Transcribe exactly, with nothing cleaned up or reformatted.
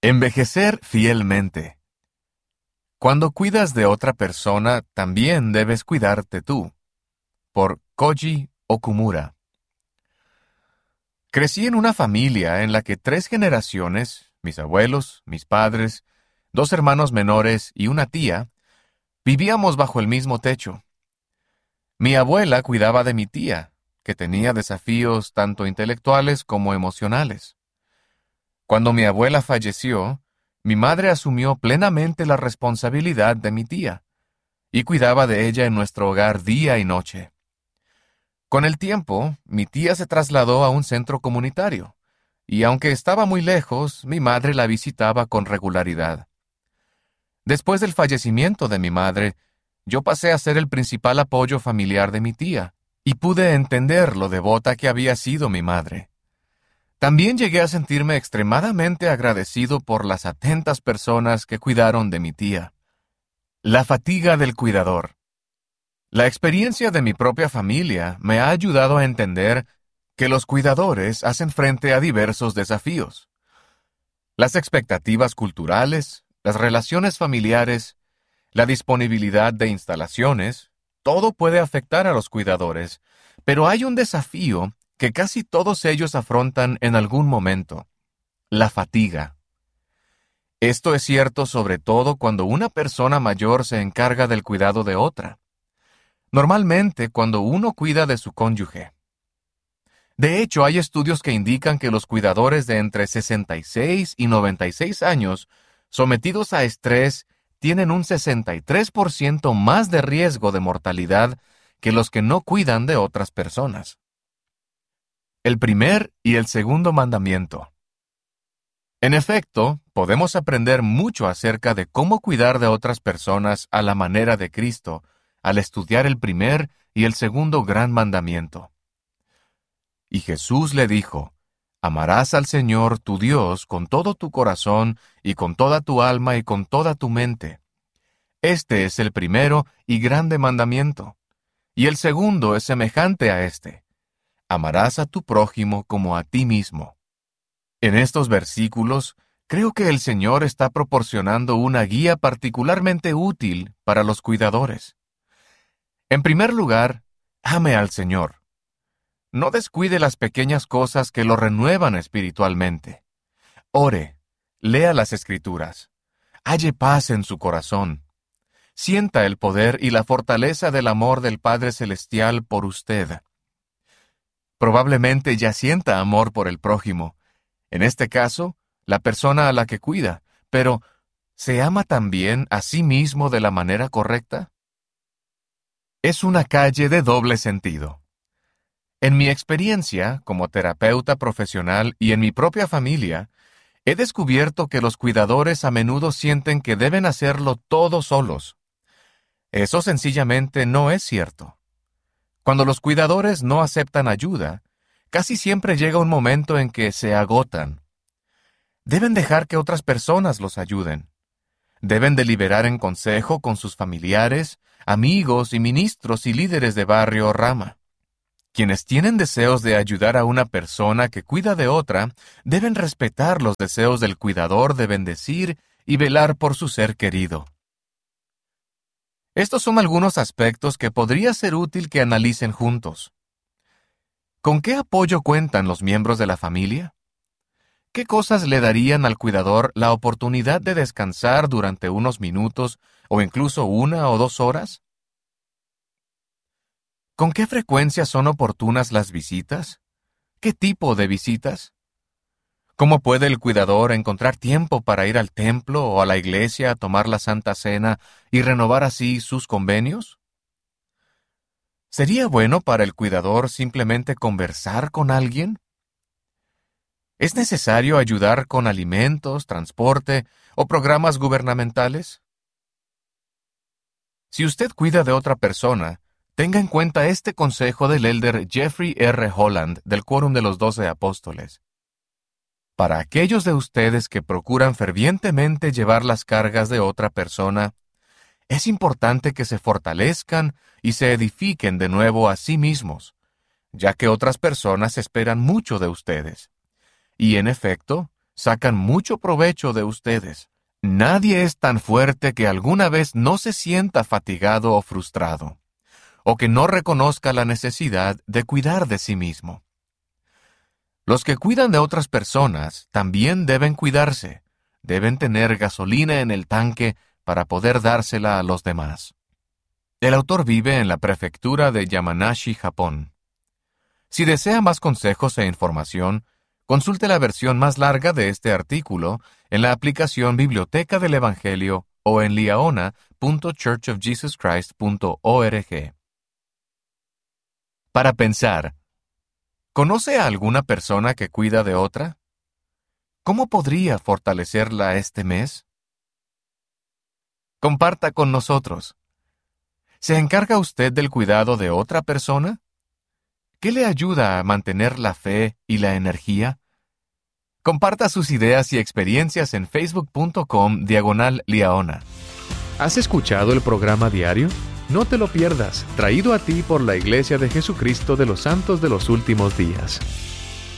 Envejecer fielmente. Cuando cuidas de otra persona, también debes cuidarte tú. Por Koji Okumura. Crecí en una familia en la que tres generaciones, mis abuelos, mis padres, dos hermanos menores y una tía, vivíamos bajo el mismo techo. Mi abuela cuidaba de mi tía, que tenía desafíos tanto intelectuales como emocionales. Cuando mi abuela falleció, mi madre asumió plenamente la responsabilidad de mi tía y cuidaba de ella en nuestro hogar día y noche. Con el tiempo, mi tía se trasladó a un centro comunitario, y aunque estaba muy lejos, mi madre la visitaba con regularidad. Después del fallecimiento de mi madre, yo pasé a ser el principal apoyo familiar de mi tía, y pude entender lo devota que había sido mi madre. También llegué a sentirme extremadamente agradecido por las atentas personas que cuidaron de mi tía. La fatiga del cuidador. La experiencia de mi propia familia me ha ayudado a entender que los cuidadores hacen frente a diversos desafíos. Las expectativas culturales, las relaciones familiares, la disponibilidad de instalaciones, todo puede afectar a los cuidadores, pero hay un desafío que casi todos ellos afrontan en algún momento: la fatiga. Esto es cierto sobre todo cuando una persona mayor se encarga del cuidado de otra. Normalmente cuando uno cuida de su cónyuge. De hecho, hay estudios que indican que los cuidadores de entre sesenta y seis y noventa y seis años, sometidos a estrés, tienen un sesenta y tres por ciento más de riesgo de mortalidad que los que no cuidan de otras personas. El primer y el segundo mandamiento. En efecto, podemos aprender mucho acerca de cómo cuidar de otras personas a la manera de Cristo al estudiar el primer y el segundo gran mandamiento. Y Jesús le dijo: amarás al Señor tu Dios con todo tu corazón y con toda tu alma y con toda tu mente. Este es el primero y grande mandamiento. Y el segundo es semejante a este: amarás a tu prójimo como a ti mismo. En estos versículos, creo que el Señor está proporcionando una guía particularmente útil para los cuidadores. En primer lugar, ame al Señor. No descuide las pequeñas cosas que lo renuevan espiritualmente. Ore, lea las Escrituras, halle paz en su corazón. Sienta el poder y la fortaleza del amor del Padre Celestial por usted. Probablemente ya sienta amor por el prójimo, en este caso, la persona a la que cuida, pero ¿se ama también a sí mismo de la manera correcta? Es una calle de doble sentido. En mi experiencia como terapeuta profesional y en mi propia familia, he descubierto que los cuidadores a menudo sienten que deben hacerlo todo solos. Eso sencillamente no es cierto. Cuando los cuidadores no aceptan ayuda, casi siempre llega un momento en que se agotan. Deben dejar que otras personas los ayuden. Deben deliberar en consejo con sus familiares, amigos y ministros y líderes de barrio o rama. Quienes tienen deseos de ayudar a una persona que cuida de otra, deben respetar los deseos del cuidador de bendecir y velar por su ser querido. Estos son algunos aspectos que podría ser útil que analicen juntos. ¿Con qué apoyo cuentan los miembros de la familia? ¿Qué cosas le darían al cuidador la oportunidad de descansar durante unos minutos o incluso una o dos horas? ¿Con qué frecuencia son oportunas las visitas? ¿Qué tipo de visitas? ¿Cómo puede el cuidador encontrar tiempo para ir al templo o a la iglesia a tomar la Santa Cena y renovar así sus convenios? ¿Sería bueno para el cuidador simplemente conversar con alguien? ¿Es necesario ayudar con alimentos, transporte o programas gubernamentales? Si usted cuida de otra persona, tenga en cuenta este consejo del elder Jeffrey R. Holland del Quórum de los Doce Apóstoles. Para aquellos de ustedes que procuran fervientemente llevar las cargas de otra persona, es importante que se fortalezcan y se edifiquen de nuevo a sí mismos, ya que otras personas esperan mucho de ustedes. Y en efecto, sacan mucho provecho de ustedes. Nadie es tan fuerte que alguna vez no se sienta fatigado o frustrado, o que no reconozca la necesidad de cuidar de sí mismo. Los que cuidan de otras personas también deben cuidarse, deben tener gasolina en el tanque para poder dársela a los demás. El autor vive en la prefectura de Yamanashi, Japón. Si desea más consejos e información, consulte la versión más larga de este artículo en la aplicación Biblioteca del Evangelio o en liaona punto church of jesus christ punto org. Para pensar, ¿conoce a alguna persona que cuida de otra? ¿Cómo podría fortalecerla este mes? Comparta con nosotros. ¿Se encarga usted del cuidado de otra persona? ¿Qué le ayuda a mantener la fe y la energía? Comparta sus ideas y experiencias en facebook punto com diagonal liaona. ¿Has escuchado el programa diario? No te lo pierdas, traído a ti por la Iglesia de Jesucristo de los Santos de los Últimos Días.